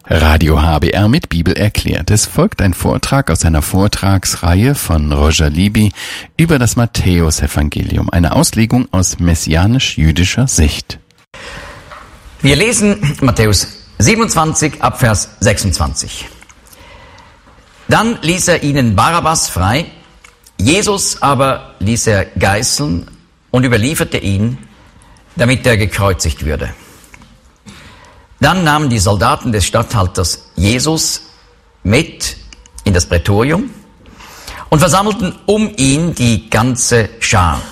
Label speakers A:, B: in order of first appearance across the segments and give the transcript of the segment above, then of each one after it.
A: Radio HBR mit Bibel erklärt. Es folgt ein Vortrag aus einer Vortragsreihe von Roger Libby über das Matthäusevangelium, eine Auslegung aus messianisch-jüdischer Sicht.
B: Wir lesen Matthäus 27 ab Vers 26. Dann ließ er ihnen Barabbas frei, Jesus aber ließ er geißeln und überlieferte ihn, damit er gekreuzigt würde. Dann nahmen die Soldaten des Statthalters Jesus mit in das Prätorium und versammelten um ihn die ganze Schar.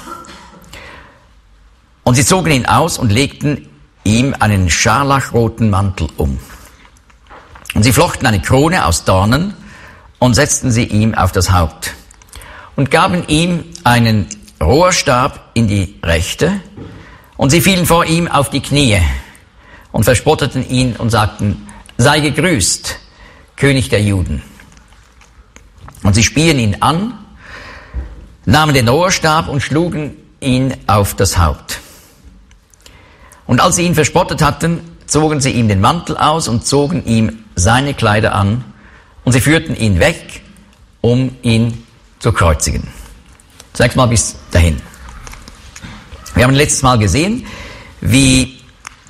B: Und sie zogen ihn aus und legten ihm einen scharlachroten Mantel um. Und sie flochten eine Krone aus Dornen und setzten sie ihm auf das Haupt und gaben ihm einen Rohrstab in die Rechte, und sie fielen vor ihm auf die Knie und verspotteten ihn und sagten: Sei gegrüßt, König der Juden. Und sie spien ihn an, nahmen den Rohrstab und schlugen ihn auf das Haupt. Und als sie ihn verspottet hatten, zogen sie ihm den Mantel aus und zogen ihm seine Kleider an, und sie führten ihn weg, um ihn zu kreuzigen. Zunächst mal bis dahin. Wir haben letztes Mal gesehen, wie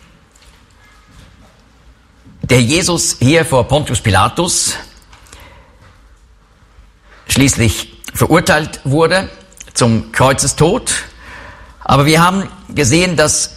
B: der Jesus hier vor Pontius Pilatus schließlich verurteilt wurde zum Kreuzestod. Aber wir haben gesehen, dass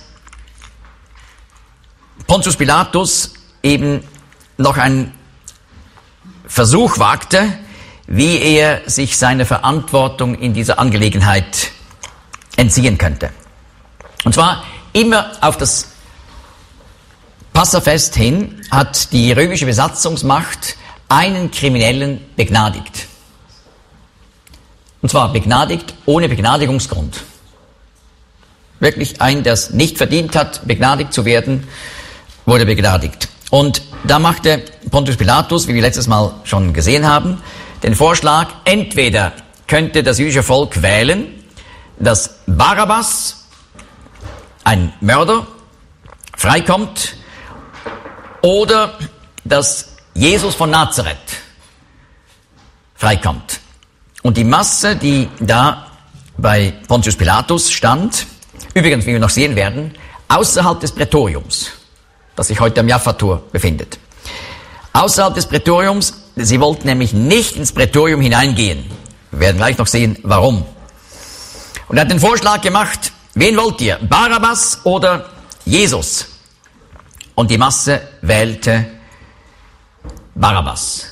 B: Pontius Pilatus eben noch einen Versuch wagte, wie er sich seiner Verantwortung in dieser Angelegenheit entziehen könnte. Und zwar immer auf das Passafest hin hat die römische Besatzungsmacht einen Kriminellen begnadigt. Und zwar begnadigt ohne Begnadigungsgrund. Wirklich ein, der es nicht verdient hat, begnadigt zu werden, wurde begnadigt. Und da machte Pontius Pilatus, wie wir letztes Mal schon gesehen haben, den Vorschlag: Entweder könnte das jüdische Volk wählen, dass Barabbas, ein Mörder, freikommt, oder dass Jesus von Nazareth freikommt. Und die Masse, die da bei Pontius Pilatus stand, übrigens, wie wir noch sehen werden, außerhalb des Prätoriums, das sich heute am Jaffa-Tor befindet. Außerhalb des Prätoriums, sie wollten nämlich nicht ins Prätorium hineingehen. Wir werden gleich noch sehen, warum. Und er hat den Vorschlag gemacht: Wen wollt ihr, Barabbas oder Jesus? Und die Masse wählte Barabbas,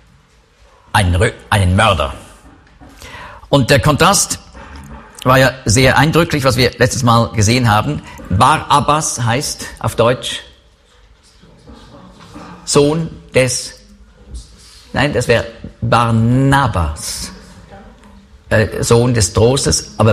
B: einen Mörder. Und der Kontrast war ja sehr eindrücklich, was wir letztes Mal gesehen haben. Barabbas heißt auf Deutsch Sohn des, nein, das wäre Barnabas, Sohn des Trostes, aber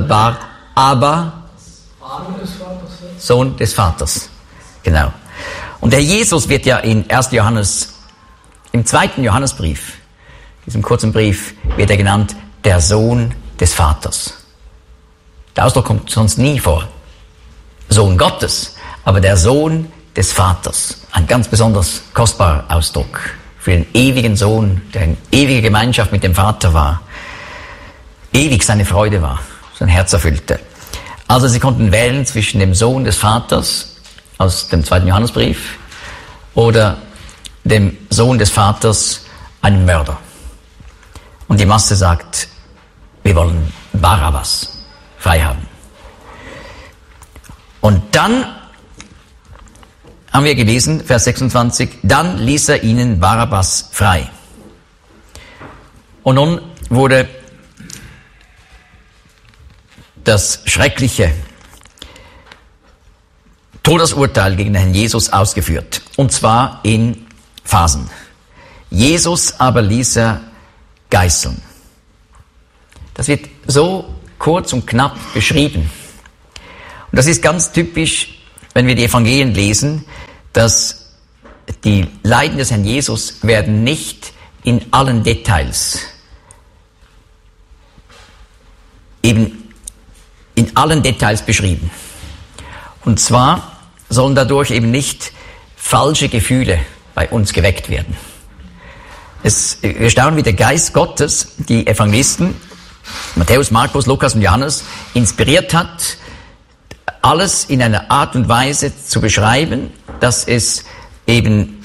B: Sohn des Vaters, genau. Und der Jesus wird ja in 1. Johannes, im 2. Johannesbrief, diesem kurzen Brief, wird er genannt der Sohn des Vaters. Der Ausdruck kommt sonst nie vor. Sohn Gottes, aber der Sohn des Vaters. Ein ganz besonders kostbarer Ausdruck für den ewigen Sohn, der in ewiger Gemeinschaft mit dem Vater war. Ewig seine Freude war, sein Herz erfüllte. Also sie konnten wählen zwischen dem Sohn des Vaters aus dem 2. Johannesbrief oder dem Sohn des Vaters, einem Mörder. Und die Masse sagt: Wir wollen Barabbas frei haben. Und dann haben wir gelesen, Vers 26, dann ließ er ihnen Barabbas frei. Und nun wurde das schreckliche Todesurteil gegen den Herrn Jesus ausgeführt. Und zwar in Phasen. Jesus aber ließ er geißeln. Das wird so kurz und knapp beschrieben. Und das ist ganz typisch, wenn wir die Evangelien lesen, dass die Leiden des Herrn Jesus werden nicht in allen Details, eben in allen Details beschrieben. Und zwar sollen dadurch eben nicht falsche Gefühle bei uns geweckt werden. Wir staunen, wie der Geist Gottes die Evangelisten, Matthäus, Markus, Lukas und Johannes, inspiriert hat, alles in einer Art und Weise zu beschreiben, dass es eben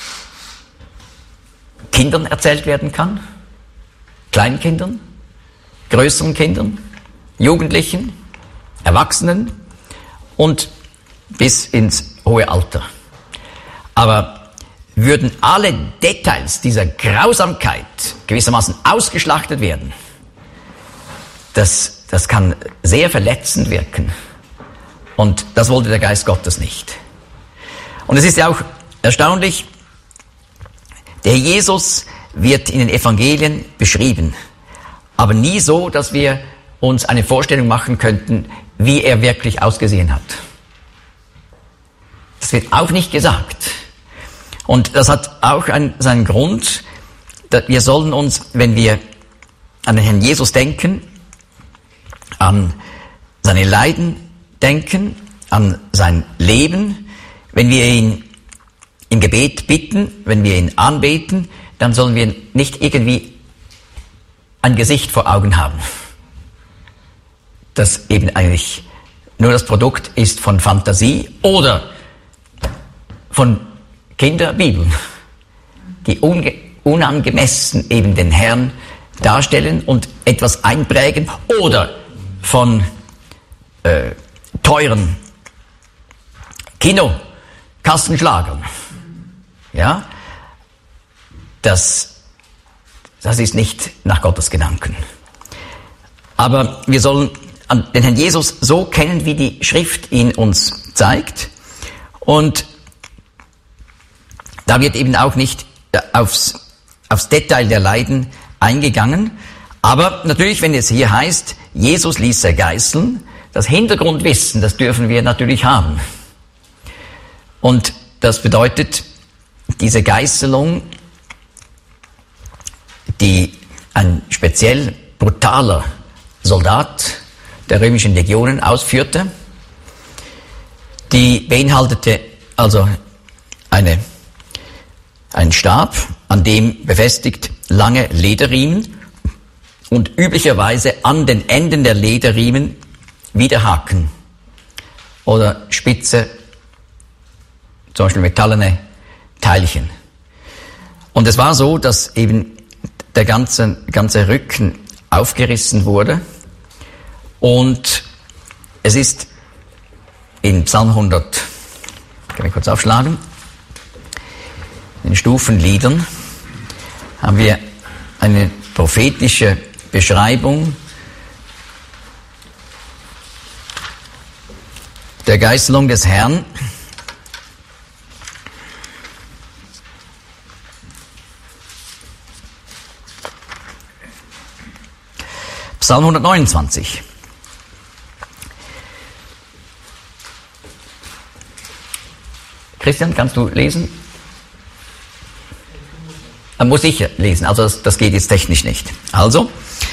B: Kindern erzählt werden kann, Kleinkindern, größeren Kindern, Jugendlichen, Erwachsenen und bis ins hohe Alter. Aber würden alle Details dieser Grausamkeit gewissermaßen ausgeschlachtet werden, das kann sehr verletzend wirken. Und das wollte der Geist Gottes nicht. Und es ist ja auch erstaunlich, der Jesus wird in den Evangelien beschrieben, aber nie so, dass wir uns eine Vorstellung machen könnten, wie er wirklich ausgesehen hat. Das wird auch nicht gesagt. Und das hat auch seinen Grund. Wir sollen uns, wenn wir an den Herrn Jesus denken, an seine Leiden denken, an sein Leben, wenn wir ihn im Gebet bitten, wenn wir ihn anbeten, dann sollen wir nicht irgendwie ein Gesicht vor Augen haben, das eben eigentlich nur das Produkt ist von Fantasie oder von Kinderbibeln, die unangemessen eben den Herrn darstellen und etwas einprägen, oder von teuren Kinokassenschlagern. Ja, das ist nicht nach Gottes Gedanken. Aber wir sollen den Herrn Jesus so kennen, wie die Schrift ihn uns zeigt. Und da wird eben auch nicht aufs Detail der Leiden eingegangen. Aber natürlich, wenn es hier heißt, Jesus ließ er geißeln, das Hintergrundwissen, das dürfen wir natürlich haben. Und das bedeutet, diese Geißelung, die ein speziell brutaler Soldat der römischen Legionen ausführte, die beinhaltete also einen Stab, an dem befestigt lange Lederriemen und üblicherweise an den Enden der Lederriemen Widerhaken oder spitze, zum Beispiel metallene Teilchen. Und es war so, dass eben der ganze Rücken aufgerissen wurde. Und es ist in Psalm 100, kann ich kurz aufschlagen, in den Stufenliedern haben wir eine prophetische Beschreibung der Geißelung des Herrn. Psalm 129. Christian, kannst du lesen? Muss ich lesen, also das geht jetzt technisch nicht. Also,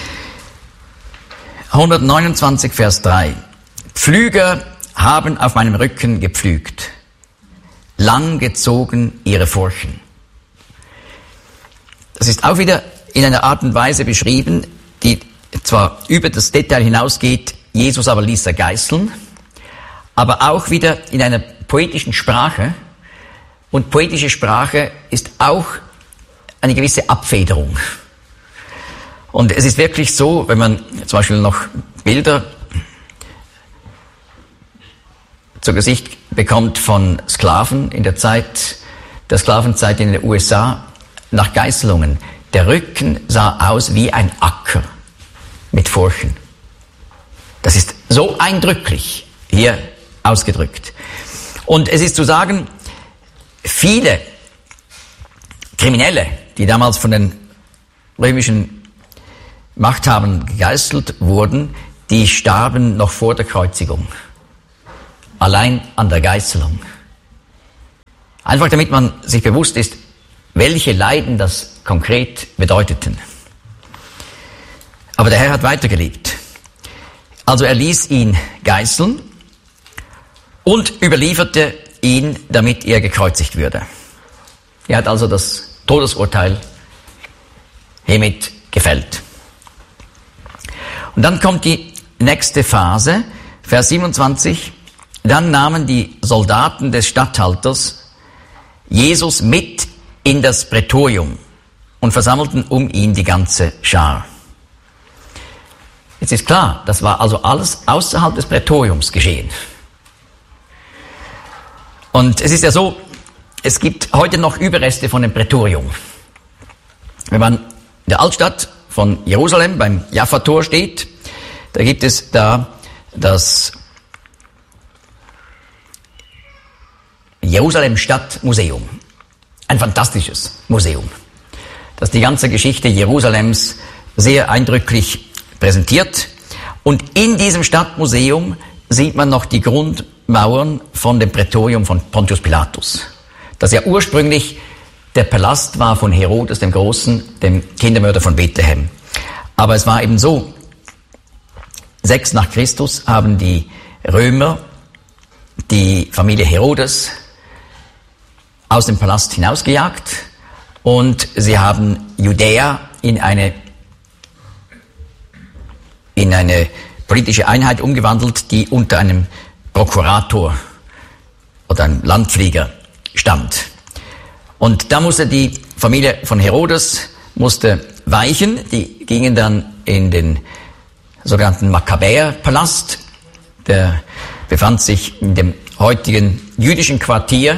B: 129 Vers 3. Pflüger haben auf meinem Rücken gepflügt, lang gezogen ihre Furchen. Das ist auch wieder in einer Art und Weise beschrieben, die zwar über das Detail hinausgeht, Jesus aber ließ er geißeln, aber auch wieder in einer poetischen Sprache. Und poetische Sprache ist auch eine gewisse Abfederung. Und es ist wirklich so, wenn man zum Beispiel noch Bilder zu Gesicht bekommt von Sklaven in der Sklavenzeit in den USA, nach Geißelungen. Der Rücken sah aus wie ein Acker mit Furchen. Das ist so eindrücklich hier ausgedrückt. Und es ist zu sagen, viele Kriminelle, die damals von den römischen Machthabern gegeißelt wurden, die starben noch vor der Kreuzigung. Allein an der Geißelung. Einfach damit man sich bewusst ist, welche Leiden das konkret bedeuteten. Aber der Herr hat weitergelebt. Also er ließ ihn geißeln und überlieferte ihn, damit er gekreuzigt würde. Er hat also das Todesurteil hiermit gefällt. Und dann kommt die nächste Phase, Vers 27. Dann nahmen die Soldaten des Statthalters Jesus mit in das Prätorium und versammelten um ihn die ganze Schar. Jetzt ist klar, das war also alles außerhalb des Prätoriums geschehen. Und es ist ja so, es gibt heute noch Überreste von dem Prätorium. Wenn man in der Altstadt von Jerusalem beim Jaffa-Tor steht, da gibt es da das Jerusalem-Stadtmuseum. Ein fantastisches Museum, das die ganze Geschichte Jerusalems sehr eindrücklich präsentiert. Und in diesem Stadtmuseum sieht man noch die Grundmauern von dem Prätorium von Pontius Pilatus, das ja ursprünglich der Palast war von Herodes dem Großen, dem Kindermörder von Bethlehem. Aber es war eben so, 6 nach Christus haben die Römer die Familie Herodes aus dem Palast hinausgejagt und sie haben Judäa in eine politische Einheit umgewandelt, die unter einem Prokurator oder einem Landflieger stand. Und da musste die Familie von Herodes weichen, die gingen dann in den sogenannten Makkabäerpalast, der befand sich in dem heutigen jüdischen Quartier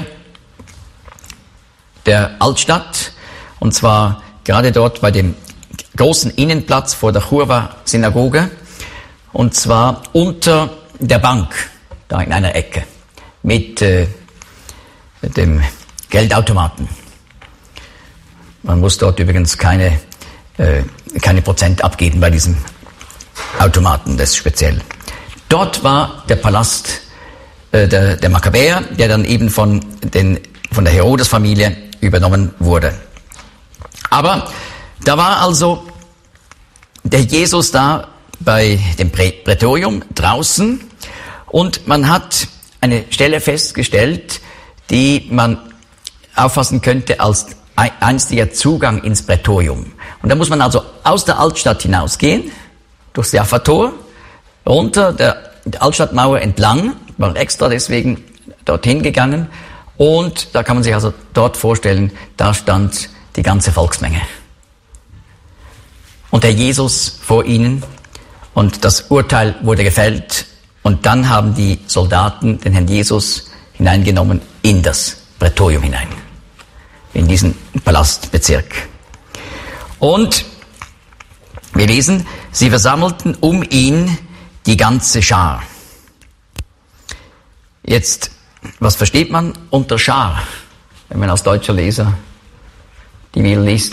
B: der Altstadt, und zwar gerade dort bei dem großen Innenplatz vor der Churwa-Synagoge, und zwar unter der Bank, da in einer Ecke, mit dem Geldautomaten. Man muss dort übrigens keine Prozent abgeben bei diesem Automaten, das ist speziell. Dort war der Palast der Makkabäer, der dann eben von der Herodes-Familie übernommen wurde. Aber da war also der Jesus da bei dem Prätorium draußen und man hat eine Stelle festgestellt, die man auffassen könnte als einstiger Zugang ins Prätorium. Und da muss man also aus der Altstadt hinausgehen, durchs Jaffa-Tor, runter der Altstadtmauer entlang, war extra deswegen dorthin gegangen, und da kann man sich also dort vorstellen, da stand die ganze Volksmenge. Und der Jesus vor ihnen, und das Urteil wurde gefällt, und dann haben die Soldaten den Herrn Jesus hineingenommen in das Prätorium hinein, in diesen Palastbezirk. Und wir lesen, sie versammelten um ihn die ganze Schar. Jetzt, was versteht man unter Schar, wenn man als deutscher Leser die Bibel liest?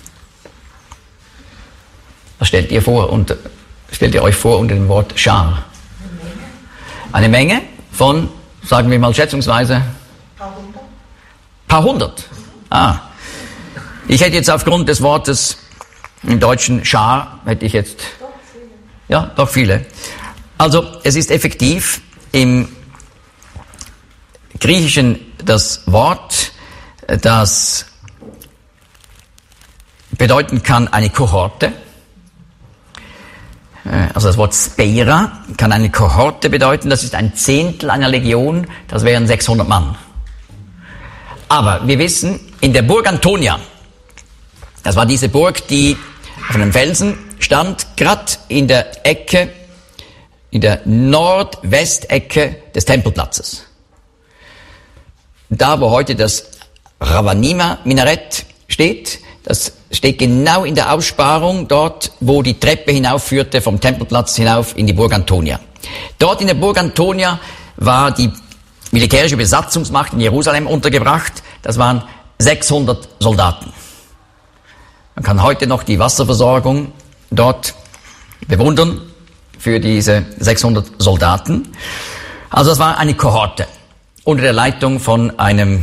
B: Was stellt ihr euch vor unter dem Wort Schar? Eine Menge von, sagen wir mal schätzungsweise, paar hundert. Ich hätte jetzt aufgrund des Wortes im Deutschen Schar, doch viele. Also es ist effektiv im Griechischen das Wort, das bedeuten kann eine Kohorte. Also das Wort Speira kann eine Kohorte bedeuten, das ist ein Zehntel einer Legion, das wären 600 Mann. Aber wir wissen, in der Burg Antonia, das war diese Burg, die auf einem Felsen stand, gerade in der Ecke, in der Nordwestecke des Tempelplatzes. Da, wo heute das Ravanima-Minarett steht, das steht genau in der Aussparung, dort, wo die Treppe hinaufführte vom Tempelplatz hinauf in die Burg Antonia. Dort in der Burg Antonia war die militärische Besatzungsmacht in Jerusalem untergebracht. Das waren 600 Soldaten. Man kann heute noch die Wasserversorgung dort bewundern für diese 600 Soldaten. Also das war eine Kohorte unter der Leitung von einem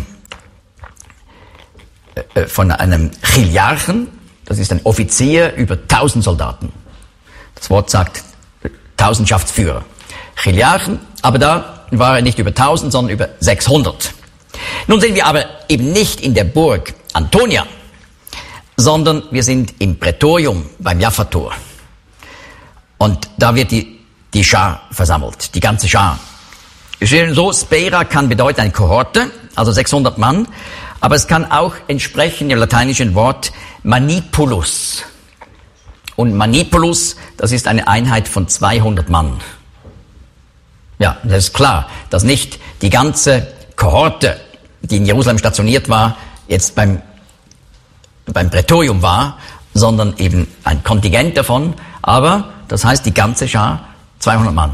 B: Chiliarchen, das ist ein Offizier über 1000 Soldaten. Das Wort sagt Tausendschaftsführer. Chiliarchen, aber da war er nicht über 1000, sondern über 600. Nun sind wir aber eben nicht in der Burg Antonia, sondern wir sind im Prätorium beim Jaffa-Tor. Und da wird die Schar versammelt, die ganze Schar. So, Spera kann bedeuten eine Kohorte, also 600 Mann, aber es kann auch entsprechen dem lateinischen Wort Manipulus. Und Manipulus, das ist eine Einheit von 200 Mann. Ja, das ist klar, dass nicht die ganze Kohorte, die in Jerusalem stationiert war, jetzt beim Prätorium war, sondern eben ein Kontingent davon, aber das heißt die ganze Schar, 200 Mann.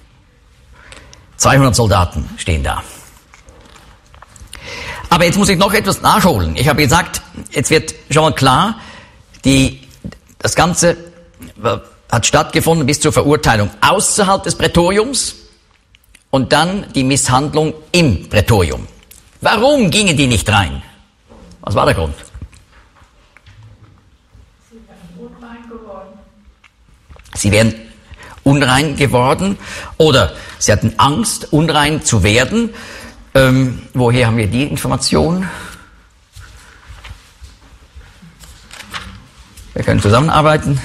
B: 200 Soldaten stehen da. Aber jetzt muss ich noch etwas nachholen. Ich habe gesagt, jetzt wird schon mal klar, das Ganze hat stattgefunden bis zur Verurteilung außerhalb des Prätoriums und dann die Misshandlung im Prätorium. Warum gingen die nicht rein? Was war der Grund? Sie wären unrein geworden oder sie hatten Angst, unrein zu werden. Woher haben wir die Information? Wir können zusammenarbeiten.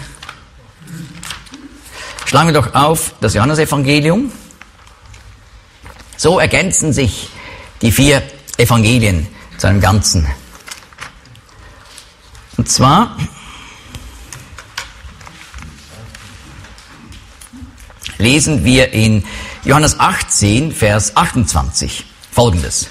B: Schlagen wir doch auf das Johannesevangelium. So ergänzen sich die 4 Evangelien zu einem Ganzen. Und zwar lesen wir in Johannes 18, Vers 28 Folgendes.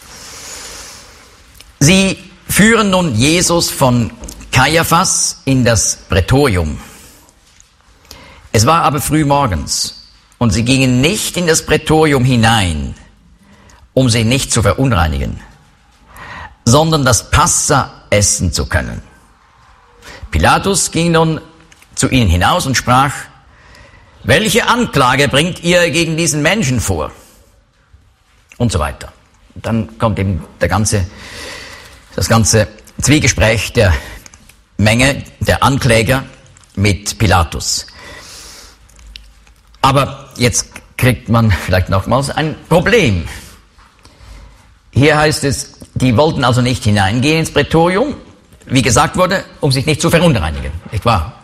B: Sie führen nun Jesus von Kaiaphas in das Prätorium. Es war aber früh morgens und sie gingen nicht in das Prätorium hinein, um sie nicht zu verunreinigen, sondern das Passa essen zu können. Pilatus ging nun zu ihnen hinaus und sprach: Welche Anklage bringt ihr gegen diesen Menschen vor? Und so weiter. Dann kommt eben das ganze Zwiegespräch der Menge, der Ankläger mit Pilatus. Aber jetzt kriegt man vielleicht nochmals ein Problem. Hier heißt es, die wollten also nicht hineingehen ins Prätorium, wie gesagt wurde, um sich nicht zu verunreinigen, nicht wahr?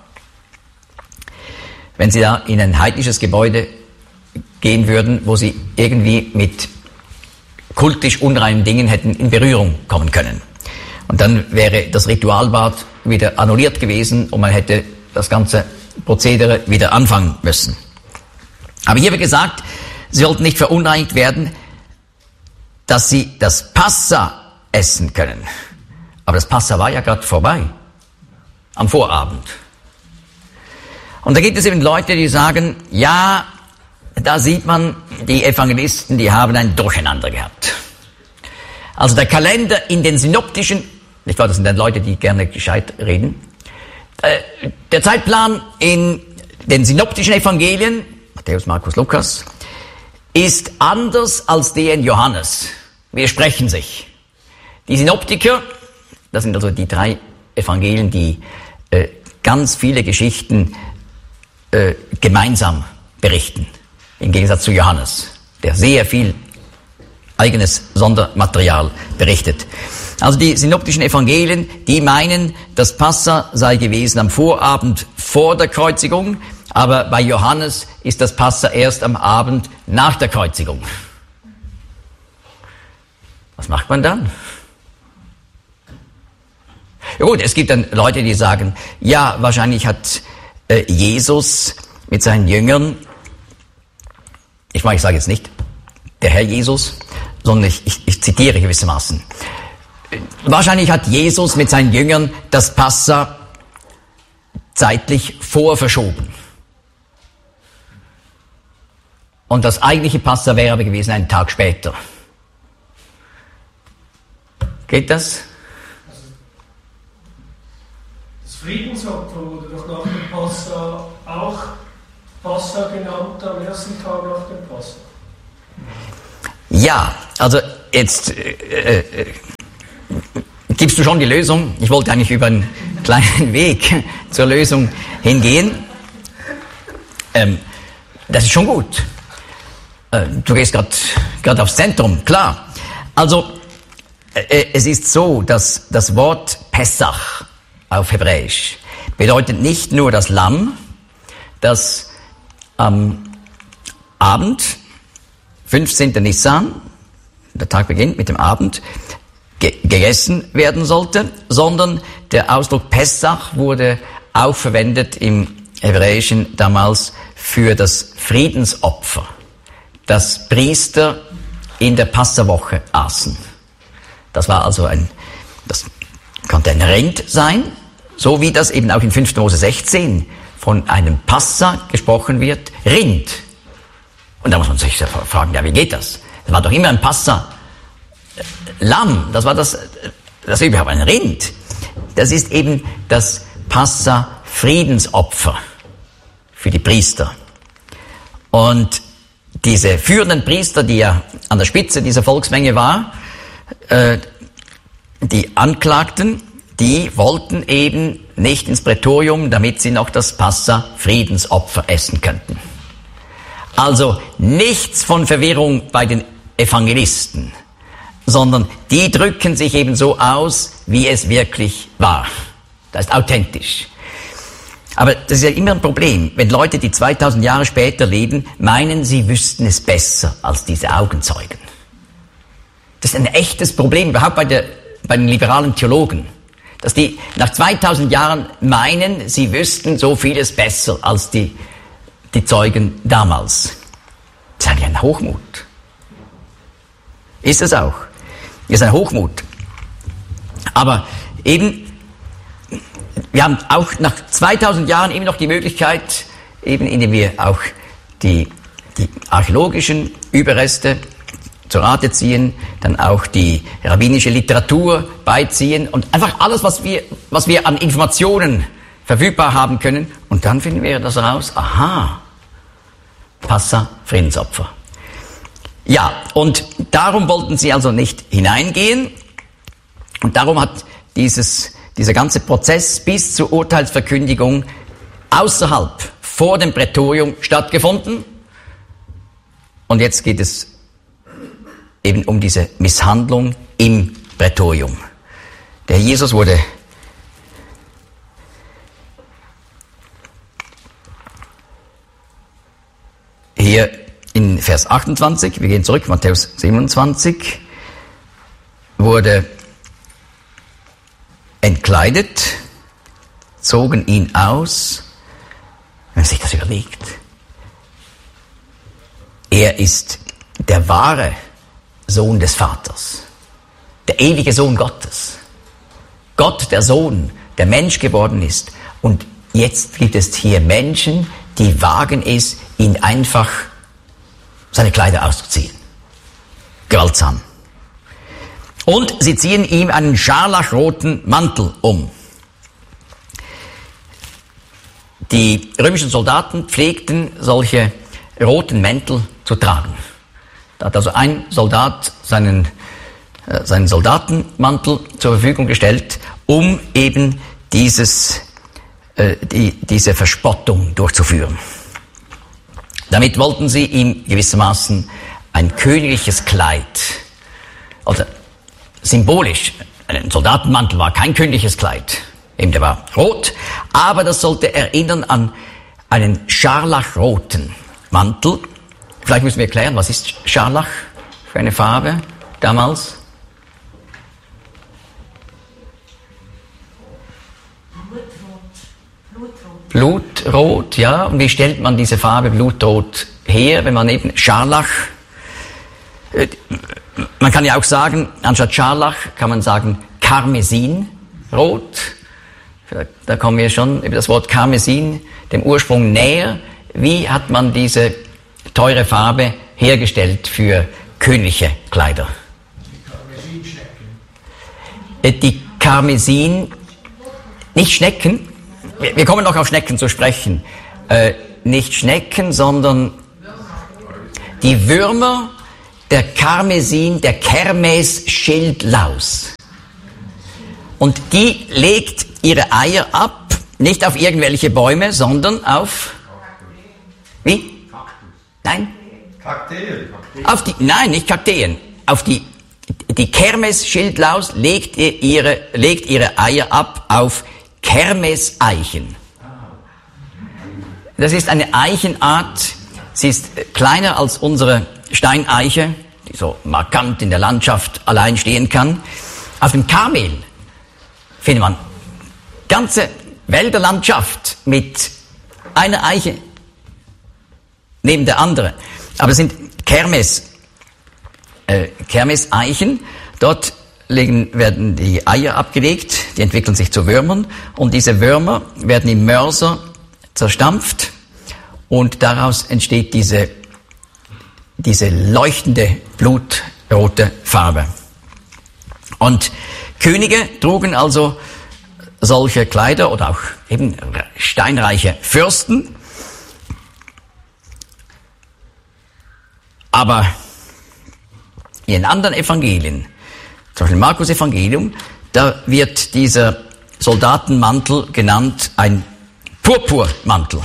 B: Wenn sie da in ein heidnisches Gebäude gehen würden, wo sie irgendwie mit kultisch unreinen Dingen hätten in Berührung kommen können. Und dann wäre das Ritualbad wieder annulliert gewesen und man hätte das ganze Prozedere wieder anfangen müssen. Aber hier wird gesagt, sie sollten nicht verunreinigt werden, dass sie das Passa essen können. Aber das Passa war ja gerade vorbei, am Vorabend. Und da gibt es eben Leute, die sagen, ja, da sieht man, die Evangelisten, die haben ein Durcheinander gehabt. Also der Kalender in den synoptischen, nicht wahr, das sind dann Leute, die gerne gescheit reden, der Zeitplan in den synoptischen Evangelien, Matthäus, Markus, Lukas, ist anders als der in Johannes. Widersprechen sich. Die Synoptiker, das sind also die 3 Evangelien, die ganz viele Geschichten gemeinsam berichten, im Gegensatz zu Johannes, der sehr viel eigenes Sondermaterial berichtet. Also die synoptischen Evangelien, die meinen, das Passa sei gewesen am Vorabend vor der Kreuzigung, aber bei Johannes ist das Passa erst am Abend nach der Kreuzigung. Was macht man dann? Ja gut, es gibt dann Leute, die sagen, ja, wahrscheinlich hat Jesus mit seinen Jüngern, ich sage jetzt nicht der Herr Jesus, sondern ich zitiere gewissermaßen. Wahrscheinlich hat Jesus mit seinen Jüngern das Passa zeitlich vorverschoben. Und das eigentliche Passa wäre aber gewesen einen Tag später. Geht das?
C: Das Friedensopfer wurde doch nach dem Passa auch Passa genannt, am ersten Tag nach dem Passa.
B: Ja, also jetzt gibst du schon die Lösung. Ich wollte eigentlich über einen kleinen Weg zur Lösung hingehen. Das ist schon gut. Du gehst gerade aufs Zentrum, klar. Also es ist so, dass das Wort Pessach auf Hebräisch bedeutet nicht nur das Lamm, das am Abend, 15. Nissan, der Tag beginnt mit dem Abend, gegessen werden sollte, sondern der Ausdruck Pessach wurde auch verwendet im Hebräischen damals für das Friedensopfer, das Priester in der Passawoche aßen. Das war also das konnte ein Rind sein, so wie das eben auch in 5. Mose 16 von einem Passa gesprochen wird, Rind. Und da muss man sich fragen, ja, wie geht das? Das war doch immer ein Passa. Lamm, das war das überhaupt ein Rind. Das ist eben das Passa-Friedensopfer für die Priester. Und diese führenden Priester, die ja an der Spitze dieser Volksmenge war, die Anklagten, die wollten eben nicht ins Prätorium, damit sie noch das Passa-Friedensopfer essen könnten. Also nichts von Verwirrung bei den Evangelisten, sondern die drücken sich eben so aus, wie es wirklich war. Das ist authentisch. Aber das ist ja immer ein Problem, wenn Leute, die 2000 Jahre später leben, meinen, sie wüssten es besser als diese Augenzeugen. Das ist ein echtes Problem, überhaupt bei den liberalen Theologen, dass die nach 2000 Jahren meinen, sie wüssten so vieles besser als die Zeugen damals. Das ist eigentlich ein Hochmut. Ist es auch. Ist ein Hochmut. Aber eben, wir haben auch nach 2000 Jahren immer noch die Möglichkeit, eben indem wir auch die archäologischen Überreste zur Rate ziehen, dann auch die rabbinische Literatur beiziehen und einfach alles, was wir an Informationen verfügbar haben können. Und dann finden wir das raus, aha, Passa, Friedensopfer. Ja, und darum wollten sie also nicht hineingehen. Und darum hat dieser ganze Prozess bis zur Urteilsverkündigung außerhalb, vor dem Prätorium stattgefunden. Und jetzt geht es eben um diese Misshandlung im Prätorium. Der Jesus wurde hier in Vers 28, wir gehen zurück, Matthäus 27, wurde entkleidet, zogen ihn aus. Wenn man sich das überlegt, er ist der wahre Sohn des Vaters, der ewige Sohn Gottes. Gott, der Sohn, der Mensch geworden ist. Und jetzt gibt es hier Menschen, die wagen es, ihn einfach seine Kleider auszuziehen. Gewaltsam. Und sie ziehen ihm einen scharlachroten Mantel um. Die römischen Soldaten pflegten solche roten Mäntel zu tragen. Da hat also ein Soldat seinen Soldatenmantel zur Verfügung gestellt, um eben diese Verspottung durchzuführen. Damit wollten sie ihm gewissermaßen ein königliches Kleid, also symbolisch, ein Soldatenmantel war kein königliches Kleid, eben der war rot, aber das sollte erinnern an einen scharlachroten Mantel. Vielleicht müssen wir erklären, was ist Scharlach für eine Farbe damals? Blutrot, ja. Und wie stellt man diese Farbe Blutrot her, wenn man eben Scharlach, man kann ja auch sagen, anstatt Scharlach kann man sagen Karmesinrot. Da kommen wir schon über das Wort Karmesin, dem Ursprung näher. Wie hat man diese teure Farbe hergestellt für königliche Kleider? Die Karmesin, nicht Schnecken, wir kommen noch auf Schnecken zu sprechen, nicht Schnecken, sondern die Würmer der Karmesin, der Kermes-Schildlaus. Und die legt ihre Eier ab, nicht auf irgendwelche Bäume, sondern auf... Wie? Nein?
D: Kakteen.
B: Nein, nicht Kakteen. Auf die Die Kermes-Schildlaus legt ihre Eier ab auf Kermeseichen. Das ist eine Eichenart, sie ist kleiner als unsere Steineiche, die so markant in der Landschaft allein stehen kann. Auf dem Karmel findet man ganze Wälderlandschaft mit einer Eiche neben der anderen. Aber es sind Kermeseichen. Dort werden die Eier abgelegt, die entwickeln sich zu Würmern und diese Würmer werden im Mörser zerstampft und daraus entsteht diese leuchtende, blutrote Farbe. Und Könige trugen also solche Kleider oder auch eben steinreiche Fürsten. Aber in den anderen Evangelien, zum Beispiel im Markus-Evangelium, da wird dieser Soldatenmantel genannt ein Purpurmantel.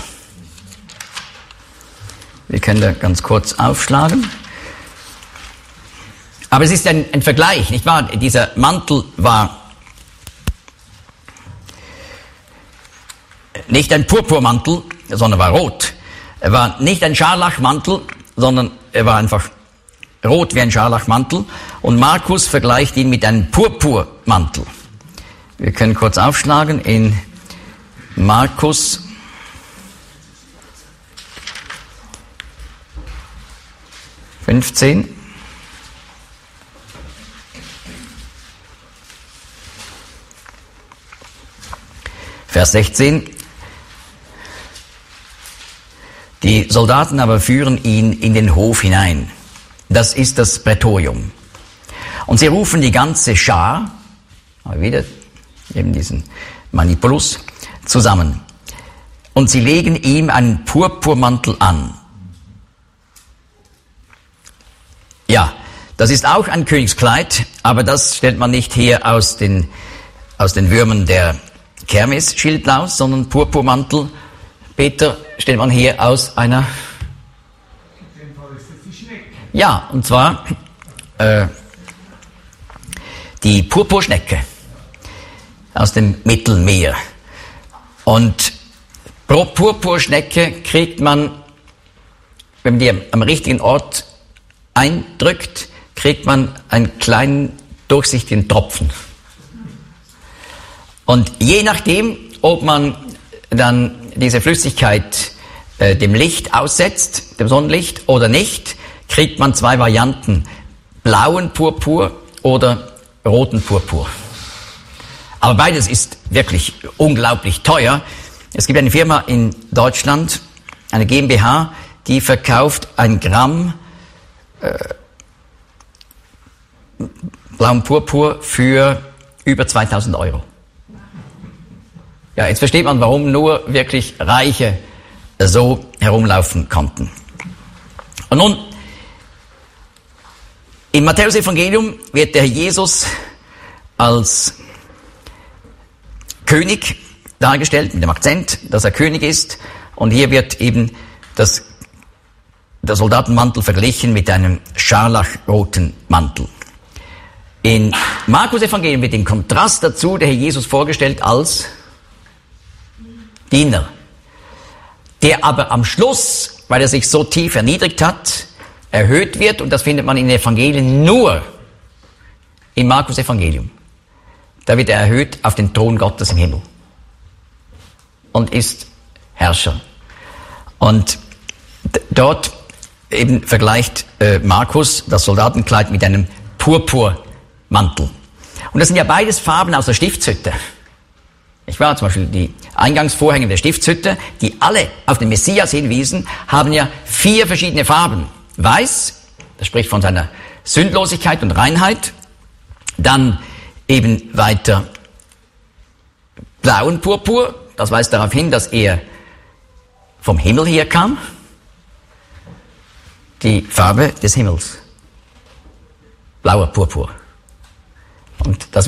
B: Wir können da ganz kurz aufschlagen. Aber es ist ein Vergleich, nicht wahr? Dieser Mantel war nicht ein Purpurmantel, sondern war rot. Er war nicht ein Scharlachmantel, sondern er war einfach rot wie ein Scharlachmantel. Und Markus vergleicht ihn mit einem Purpurmantel. Wir können kurz aufschlagen in Markus 15. Vers 16. Die Soldaten aber führen ihn in den Hof hinein. Das ist das Prätorium. Und sie rufen die ganze Schar, wieder eben diesen Manipulus, zusammen. Und sie legen ihm einen Purpurmantel an. Ja, das ist auch ein Königskleid, aber das stellt man nicht her aus den Würmern der Kermes-Schildlaus, sondern Purpurmantel, Peter, stellt man her aus einer...
C: In dem Fall ist es die Schnecke.
B: Ja, und zwar die Purpurschnecke aus dem Mittelmeer. Und pro Purpurschnecke kriegt man, wenn man die am richtigen Ort eindrückt, kriegt man einen kleinen durchsichtigen Tropfen. Und je nachdem, ob man dann diese Flüssigkeit dem Licht aussetzt, dem Sonnenlicht oder nicht, kriegt man zwei Varianten, blauen Purpur oder roten Purpur. Aber beides ist wirklich unglaublich teuer. Es gibt eine Firma in Deutschland, eine GmbH, die verkauft 1 Gramm blauen Purpur für über 2.000 Euro. Ja, jetzt versteht man, warum nur wirklich Reiche so herumlaufen konnten. Und nun, im Matthäus-Evangelium wird der Jesus als König dargestellt, mit dem Akzent, dass er König ist. Und hier wird eben der Soldatenmantel verglichen mit einem scharlachroten Mantel. In Markus-Evangelium wird im Kontrast dazu der Herr Jesus vorgestellt als Diener, der aber am Schluss, weil er sich so tief erniedrigt hat, erhöht wird, und das findet man in den Evangelien nur im Markus-Evangelium. Da wird er erhöht auf den Thron Gottes im Himmel und ist Herrscher. Und dort eben vergleicht Markus das Soldatenkleid mit einem Purpurmantel. Und das sind ja beides Farben aus der Stiftshütte. Ich war zum Beispiel die Eingangsvorhänge der Stiftshütte, die alle auf den Messias hinwiesen, haben ja 4 verschiedene Farben. Weiß, das spricht von seiner Sündlosigkeit und Reinheit. Dann eben weiter blauen Purpur, das weist darauf hin, dass er vom Himmel her kam. Die Farbe des Himmels. Blauer Purpur. Und das